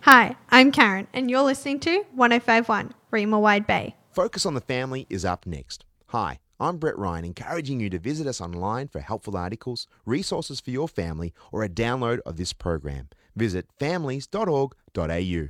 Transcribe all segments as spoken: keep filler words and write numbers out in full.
Hi, I'm Karen, and you're listening to one oh five point one Rima Wide Bay. Focus on the Family is up next. Hi, I'm Brett Ryan, encouraging you to visit us online for helpful articles, resources for your family, or a download of this program. Visit families dot org dot a u.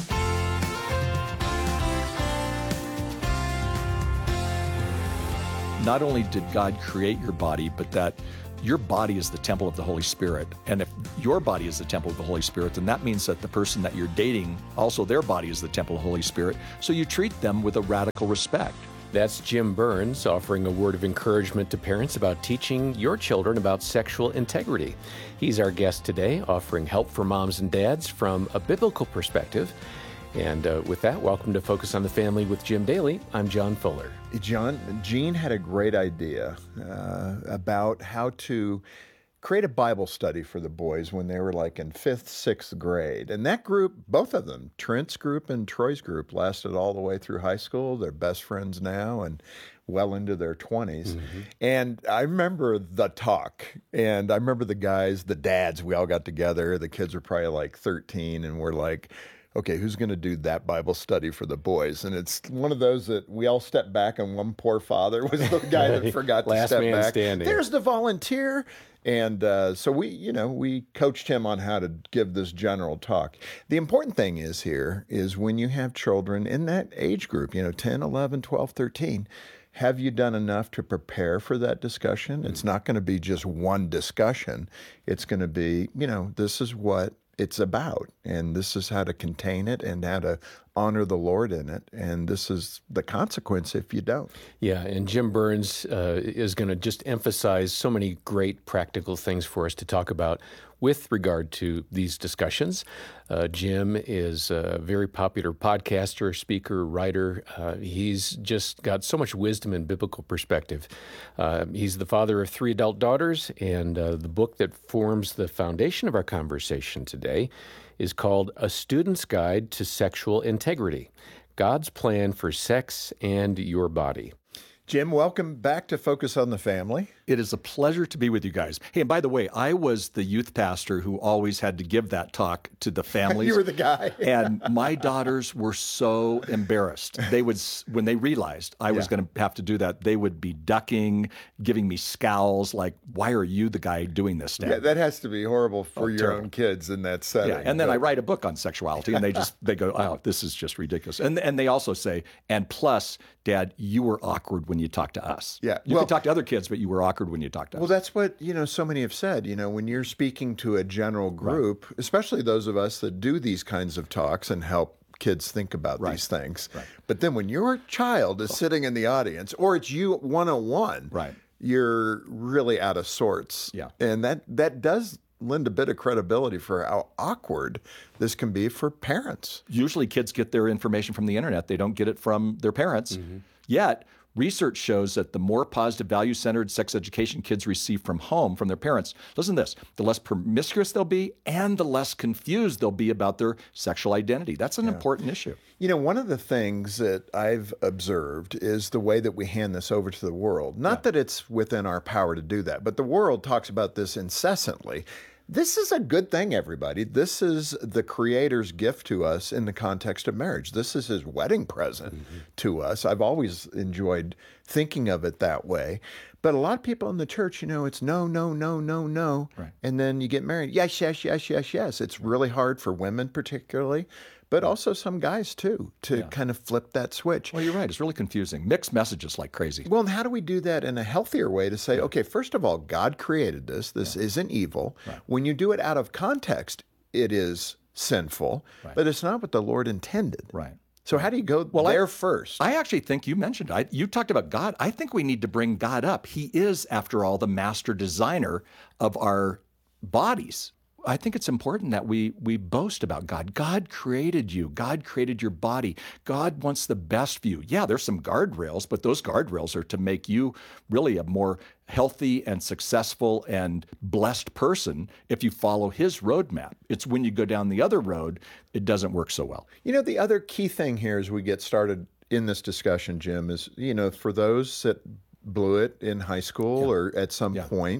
Not only did God create your body, but that your body is the temple of the Holy Spirit. And if your body is the temple of the Holy Spirit, then that means that the person that you're dating, also their body is the temple of the Holy Spirit. So you treat them with a radical respect. That's Jim Burns offering a word of encouragement to parents about teaching your children about sexual integrity. He's our guest today, offering help for moms and dads from a biblical perspective. And uh, with that, welcome to Focus on the Family with Jim Daly. I'm John Fuller. John, Gene had a great idea uh, about how to create a Bible study for the boys when they were like in fifth, sixth grade. And that group, both of them, Trent's group and Troy's group, lasted all the way through high school. They're best friends now and well into their twenties. Mm-hmm. And I remember the talk, and I remember the guys, the dads, we all got together. The kids were probably like thirteen, and we're like, okay, who's going to do that Bible study for the boys? And it's one of those that we all stepped back, and one poor father was the guy that forgot to Last step man back. Standing. There's the volunteer. And uh, so we, you know, we coached him on how to give this general talk. The important thing is here is when you have children in that age group, you know, ten, eleven, twelve, thirteen, have you done enough to prepare for that discussion? Mm-hmm. It's not going to be just one discussion. It's going to be, you know, this is what it's about, and this is how to contain it and how to honor the Lord in it, and this is the consequence if you don't. Yeah, and Jim Burns uh, is going to just emphasize so many great practical things for us to talk about with regard to these discussions. Uh, Jim is a very popular podcaster, speaker, writer. Uh, he's just got so much wisdom and biblical perspective. Uh, he's the father of three adult daughters, and uh, the book that forms the foundation of our conversation today is called A Student's Guide to Sexual Integrity, God's Plan for Sex and Your Body. Jim, welcome back to Focus on the Family. It is a pleasure to be with you guys. Hey, and by the way, I was the youth pastor who always had to give that talk to the families. You were the guy. And my daughters were so embarrassed. They would, when they realized I was yeah. going to have to do that, they would be ducking, giving me scowls like, why are you the guy doing this, Dad? Yeah, that has to be horrible for oh, your terrible. own kids in that setting. Yeah, and then but... I write a book on sexuality, and they just, they go, oh, this is just ridiculous. And and they also say, and plus, Dad, you were awkward when you talked to us. Yeah. You well, could talk to other kids, but you were awkward when you talked to well, us. Well, that's what, you know, so many have said, you know, when you're speaking to a general group, right. especially those of us that do these kinds of talks and help kids think about right. these things. Right. But then when your child is sitting in the audience, or it's you one-on-one, right. you're really out of sorts. Yeah. And that, that does lend a bit of credibility for how awkward this can be for parents. Usually kids get their information from the internet. They don't get it from their parents. Mm-hmm. Yet, research shows that the more positive, value-centered sex education kids receive from home, from their parents, listen to this, the less promiscuous they'll be and the less confused they'll be about their sexual identity. That's an yeah. important issue. You know, one of the things that I've observed is the way that we hand this over to the world. Not yeah. that it's within our power to do that, but the world talks about this incessantly. This is a good thing, everybody. This is the Creator's gift to us in the context of marriage. This is his wedding present mm-hmm. to us. I've always enjoyed thinking of it that way. But a lot of people in the church, you know, it's no, no, no, no, no. Right. And then you get married. Yes, yes, yes, yes, yes. It's really hard for women particularly, but also some guys too, to yeah. kind of flip that switch. Well, you're right. It's really confusing. Mixed messages like crazy. Well, and how do we do that in a healthier way to say, yeah. okay, first of all, God created this. This yeah. isn't evil. Right. When you do it out of context, it is sinful, right. but it's not what the Lord intended. Right. So how do you go well, there I, first? I actually think you mentioned, I, you talked about God. I think we need to bring God up. He is, after all, the master designer of our bodies. I think it's important that we we boast about God. God created you. God created your body. God wants the best for you. Yeah, there's some guardrails, but those guardrails are to make you really a more healthy and successful and blessed person if you follow his roadmap. It's when you go down the other road, it doesn't work so well. You know, the other key thing here as we get started in this discussion, Jim, is, you know, for those that blew it in high school yeah. or at some yeah. point,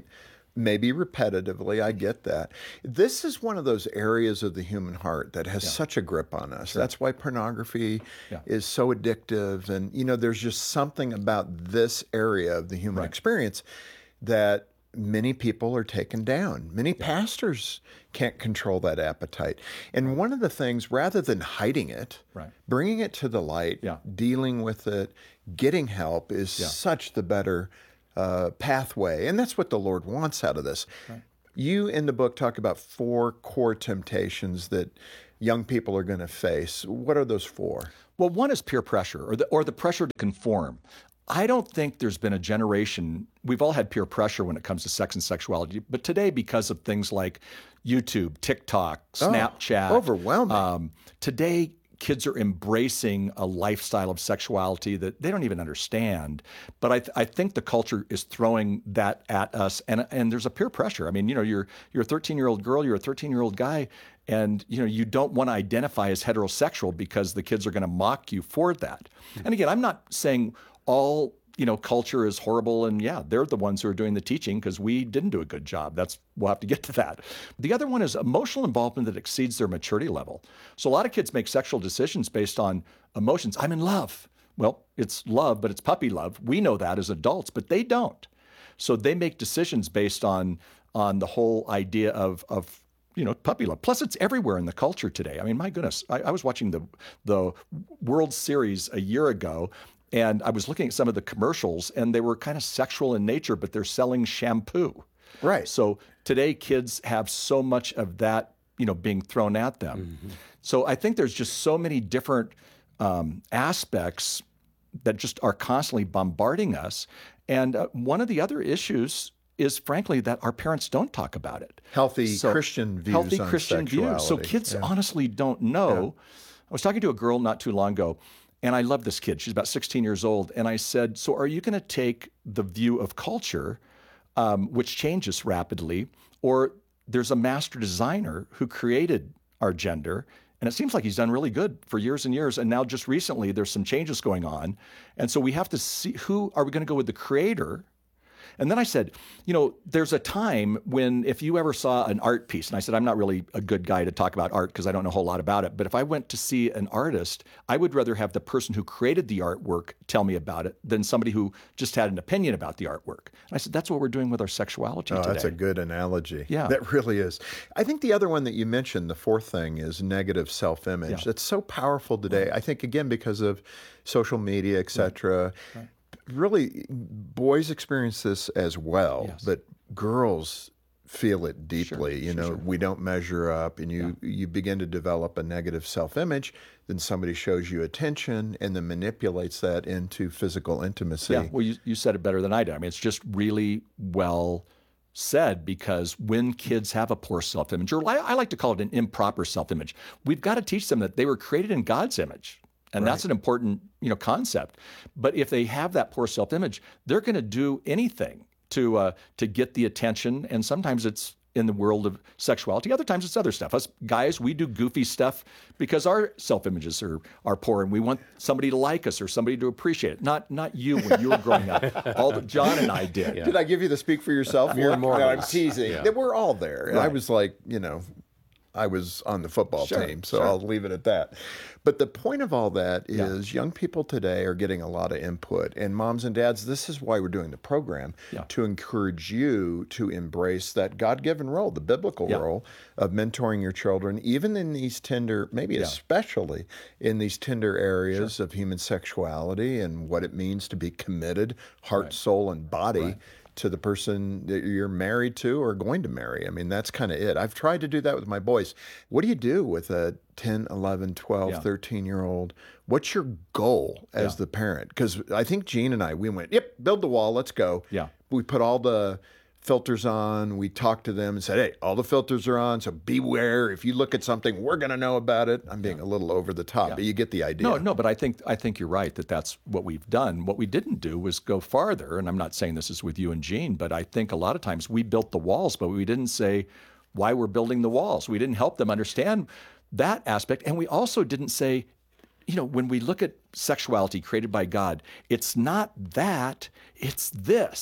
maybe repetitively. I get that. This is one of those areas of the human heart that has such a grip on us. That's why pornography Yeah. is so addictive. And, you know, there's just something about this area of the human experience that many people are taken down. Many pastors can't control that appetite. And one of the things, rather than hiding it, Right. bringing it to the light, Yeah. dealing with it, getting help is Yeah. such the better uh, pathway. And that's what the Lord wants out of this. You in the book talk about four core temptations that young people are going to face. What are those four? Well, one is peer pressure or the, or the pressure to conform. I don't think there's been a generation, we've all had peer pressure when it comes to sex and sexuality, but today, because of things like YouTube, TikTok, Snapchat, overwhelming. Um, today, kids are embracing a lifestyle of sexuality that they don't even understand. But I, th- I think the culture is throwing that at us, and and there's a peer pressure. I mean, you know, you're you're a thirteen-year-old girl, you're a thirteen-year-old guy, and you know, you don't want to identify as heterosexual because the kids are going to mock you for that. And again, I'm not saying all you know culture is horrible, and yeah, they're the ones who are doing the teaching because we didn't do a good job. That's we'll have to get to that. The other one is emotional involvement that exceeds their maturity level. So a lot of kids make sexual decisions based on emotions. I'm in love. Well, it's love, but it's puppy love. We know that as adults, but they don't. So they make decisions based on on the whole idea of of you know, puppy love. Plus, it's everywhere in the culture today. I mean, my goodness, I, I was watching the the World Series a year ago, and I was looking at some of the commercials, and they were kind of sexual in nature, but they're selling shampoo. Right. So today, kids have so much of that, you know, being thrown at them. Mm-hmm. So I think there's just so many different um, aspects that just are constantly bombarding us. And uh, one of the other issues is, frankly, that our parents don't talk about it. Healthy So, Christian views healthy on Christian sexuality. views. So kids Yeah. honestly don't know. I was talking to a girl not too long ago, and I love this kid. She's about sixteen years old. And I said, so are you going to take the view of culture, um, which changes rapidly, or there's a master designer who created our gender, and it seems like he's done really good for years and years. And now just recently, there's some changes going on. And so we have to see, who are we going to go with, the creator? And then I said, you know, there's a time when if you ever saw an art piece, and I said, I'm not really a good guy to talk about art because I don't know a whole lot about it. But if I went to see an artist, I would rather have the person who created the artwork tell me about it than somebody who just had an opinion about the artwork. And I said, that's what we're doing with our sexuality Oh, today. that's a good analogy. Yeah. That really is. I think the other one that you mentioned, the fourth thing, is negative self-image. Yeah. That's so powerful today. I think, again, because of social media, et cetera. Right. Really, boys experience this as well, Yes. but girls feel it deeply. Sure, you sure, know, sure. we don't measure up, and you you begin to develop a negative self-image. Then somebody shows you attention and then manipulates that into physical intimacy. Yeah, well, you, you said it better than I did. I mean, it's just really well said, because when kids have a poor self-image, or I, I like to call it an improper self-image, we've got to teach them that they were created in God's image. And that's an important, you know, concept. But if they have that poor self-image, they're going to do anything to uh, to get the attention. And sometimes it's in the world of sexuality. Other times it's other stuff. Us guys, we do goofy stuff because our self-images are are poor, and we want somebody to like us or somebody to appreciate it. Not not you when you were growing up. All that John and I did. Did I give you the speak for yourself? More and more No, of I'm us. teasing. Yeah. They We're all there. And I Right. was like, you know, I was on the football Sure, team, so sure. I'll leave it at that. But the point of all that Yeah. is young people today are getting a lot of input. And moms and dads, this is why we're doing the program, Yeah. to encourage you to embrace that God-given role, the biblical Yeah. role of mentoring your children, even in these tender, maybe Yeah. especially in these tender areas of human sexuality and what it means to be committed, heart, Right. soul, and body. Right. To the person that you're married to or going to marry. I mean, that's kind of it. I've tried to do that with my boys. What do you do with a ten, eleven, twelve, Yeah. thirteen year old? What's your goal as Yeah. the parent? Because I think Gene and I, we went, yep, build the wall, let's go. Yeah. We put all the filters on. We talked to them and said, hey, all the filters are on, so beware. If you look at something, we're going to know about it. I'm being a little over the top, but you get the idea. No, no, but I think I think you're right that that's what we've done. What we didn't do was go farther, and I'm not saying this is with you and Gene, but I think a lot of times we built the walls, but we didn't say why we're building the walls. We didn't help them understand that aspect, and we also didn't say, you know, when we look at sexuality created by God, it's not that, it's this.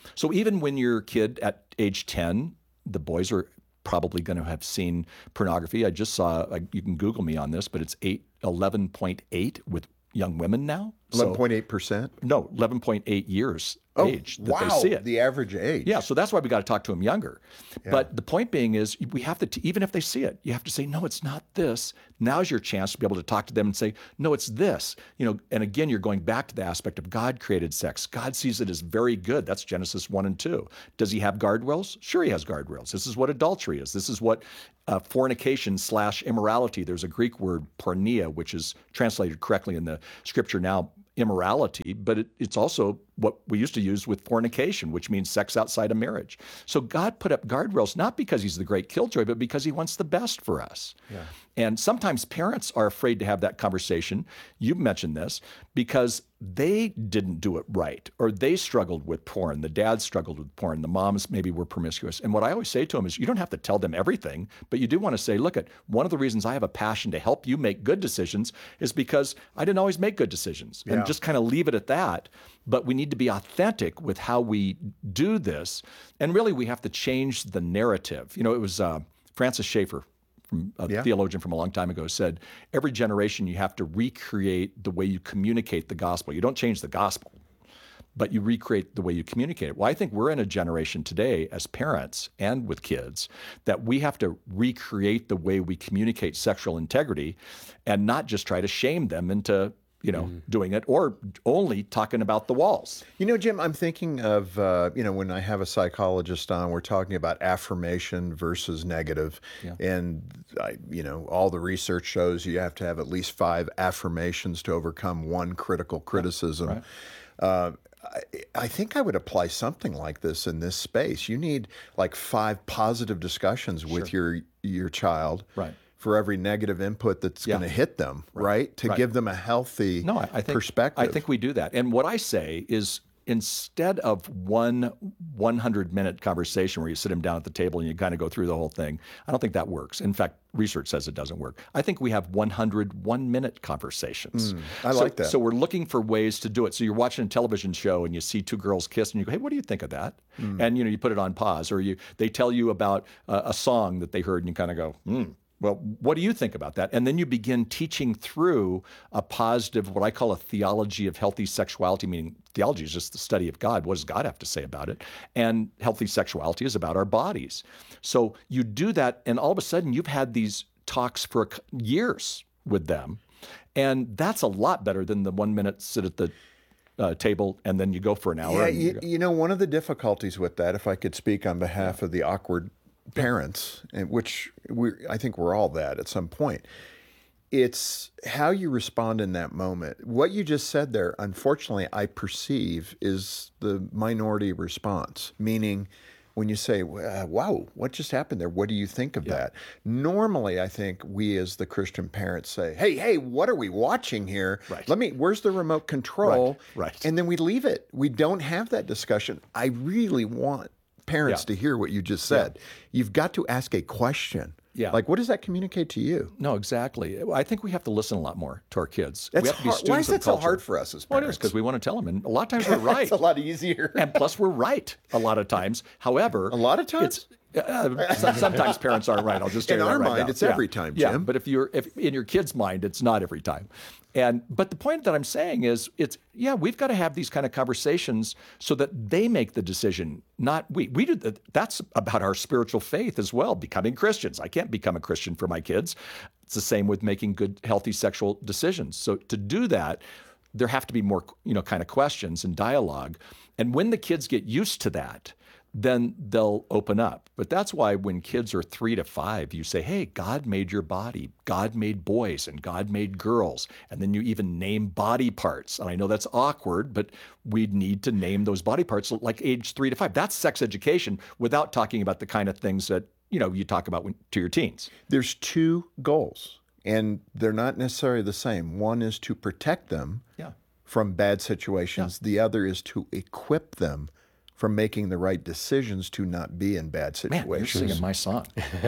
So even when your kid at age ten, the boys are probably going to have seen pornography. I just saw, like, you can Google me on this, but it's eight, eleven point eight with young women now. eleven So, point eight percent? no, eleven point eight years Oh, age that wow, they see it. the average age. Yeah, so that's why we got to talk to them younger. But the point being is, we have to, t- even if they see it, you have to say, no, it's not this. Now's your chance to be able to talk to them and say, no, it's this. You know, and again, you're going back to the aspect of God created sex. God sees it as very good. That's Genesis one and two. Does he have guardrails? Sure, he has guardrails. This is what adultery is. This is what uh, fornication slash immorality. There's a Greek word, porneia, which is translated correctly in the scripture now, immorality, but it, it's also what we used to use with fornication, which means sex outside of marriage. So God put up guardrails, not because he's the great killjoy, but because he wants the best for us. Yeah. And sometimes parents are afraid to have that conversation. You mentioned this because they didn't do it right, or they struggled with porn. The dads struggled with porn. The moms maybe were promiscuous. And what I always say to them is, you don't have to tell them everything, but you do want to say, look, at one of the reasons I have a passion to help you make good decisions is because I didn't always make good decisions, and Yeah. just kind of leave it at that. But we need to be authentic with how we do this. And really, we have to change the narrative. You know, it was uh, Francis Schaeffer, from a Yeah. theologian from a long time ago, said, every generation you have to recreate the way you communicate the gospel. You don't change the gospel, but you recreate the way you communicate it. Well, I think we're in a generation today as parents and with kids that we have to recreate the way we communicate sexual integrity and not just try to shame them into, you know, mm. doing it, or only talking about the walls. You know, Jim, I'm thinking of, uh, you know, when I have a psychologist on, we're talking about affirmation versus negative. Yeah. And, I, you know, all the research shows you have to have at least five affirmations to overcome one critical criticism. Right. Uh, I, I think I would apply something like this in this space. You need like five positive discussions with Sure. your your child. Right. For every negative input that's Yeah. going to hit them, right? right? To Right. give them a healthy No, I, I think, perspective. I think we do that. And what I say is, instead of one one hundred minute conversation where you sit them down at the table and you kind of go through the whole thing, I don't think that works. In fact, research says it doesn't work. I think we have one hundred one minute conversations. Mm, I so, like that. So we're looking for ways to do it. So you're watching a television show and you see two girls kiss and you go, hey, what do you think of that? Mm. And you know, you put it on pause, or you they tell you about uh, a song that they heard and you kind of go, hmm. Well, what do you think about that? And then you begin teaching through a positive, what I call a theology of healthy sexuality, meaning theology is just the study of God. What does God have to say about it? And healthy sexuality is about our bodies. So you do that, and all of a sudden you've had these talks for years with them. And that's a lot better than the one minute sit at the uh, table and then you go for an hour. Yeah, and you you, go. you know, one of the difficulties with that, if I could speak on behalf of the awkward parents, and which we I think we're all that at some point, it's how you respond in that moment. What you just said there, unfortunately, I perceive is the minority response, meaning when you say, wow, what just happened there? What do you think of Yeah. that? Normally, I think we as the Christian parents say, hey, hey, what are we watching here? Right. Let me, where's the remote control? Right, right. And then we leave it. We don't have that discussion. I really want parents Yeah. to hear what you just said. You've got to ask a question. Yeah. Like, what does that communicate to you? No, exactly. I think we have to listen a lot more to our kids. That's we have to be hard. Why is students of that so culture. hard for us as Well, it parents? is because we want to tell them, and a lot of times we're right. It's a lot easier. And plus, we're right a lot of times. However, A lot of times? it's, uh, so- sometimes parents aren't right. I'll just tell In you that our right mind, now. it's Yeah. every time, Yeah, Jim. but if you're if in your kid's mind, it's not every time. And but the point that I'm saying is, it's yeah, we've got to have these kind of conversations so that they make the decision, not we. We do that. That's about our spiritual faith as well, becoming Christians. I can't become a Christian for my kids. It's the same with making good, healthy sexual decisions. So to do that, there have to be more, you know, kind of questions and dialogue. And when the kids get used to that, then they'll open up. But that's why when kids are three to five, you say, hey, God made your body. God made boys and God made girls. And then you even name body parts. And I know that's awkward, but we need to name those body parts like age three to five. That's sex education without talking about the kind of things that, you know, you talk about when, to your teens. There's two goals, and they're not necessarily the same. One is to protect them Yeah. from bad situations. The other is to equip them from making the right decisions to not be in bad Man, you're situations. singing my song.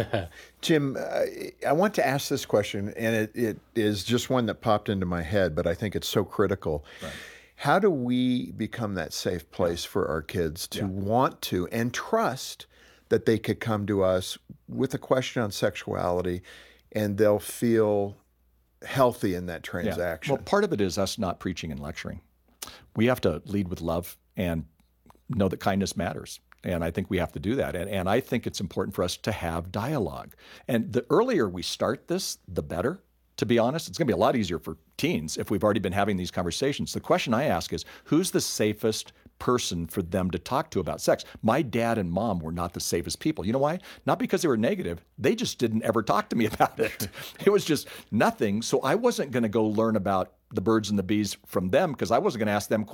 Jim, uh, I want to ask this question, and it, it is just one that popped into my head, but I think it's so critical. How do we become that safe place for our kids to Yeah. want to and trust that they could come to us with a question on sexuality and they'll feel healthy in that Yeah. transaction? Well, part of it is us not preaching and lecturing. We have to lead with love and know that kindness matters. And I think we have to do that. And, and I think it's important for us to have dialogue. And the earlier we start this, the better. To be honest, it's going to be a lot easier for teens if we've already been having these conversations. The question I ask is, who's the safest person for them to talk to about sex? My dad and mom were not the safest people. You know why? Not because they were negative. They just didn't ever talk to me about it. It was just nothing. So I wasn't going to go learn about the birds and the bees from them because I wasn't going to ask them